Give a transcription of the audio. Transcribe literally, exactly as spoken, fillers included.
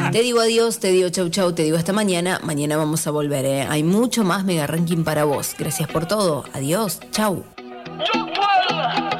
Te digo adiós, te digo chau chau, te digo hasta mañana. Mañana vamos a volver, ¿eh? Hay mucho más Mega Ranking para vos. Gracias por todo. Adiós, chau. Yo puedo.